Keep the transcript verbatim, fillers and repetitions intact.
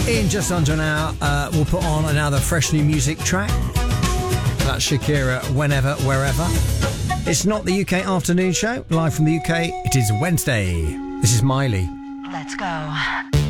In just under an hour, uh, we'll put on another fresh new music track. That's Shakira, Whenever, Wherever. It's not the U K afternoon show. Live from the U K, it is Wednesday. This is Miley. Let's go.